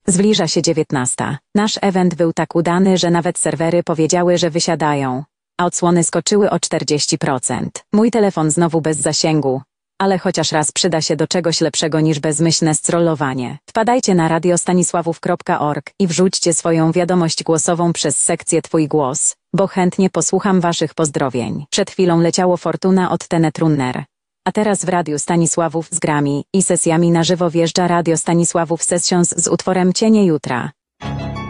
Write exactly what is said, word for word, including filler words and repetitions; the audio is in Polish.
Zbliża się dziewiętnasta. Nasz event był tak udany, że nawet serwery powiedziały, że wysiadają, a odsłony skoczyły o czterdzieści procent. Mój telefon znowu bez zasięgu, ale chociaż raz przyda się do czegoś lepszego niż bezmyślne strollowanie. Wpadajcie na radiostanisławów kropka org i wrzućcie swoją wiadomość głosową przez sekcję Twój głos, bo chętnie posłucham Waszych pozdrowień. Przed chwilą leciało Fortuna od Tenet Runner. A teraz w Radiu Stanisławów z grami i sesjami na żywo wjeżdża Radio Stanisławów Sessions z utworem Cienie Jutra.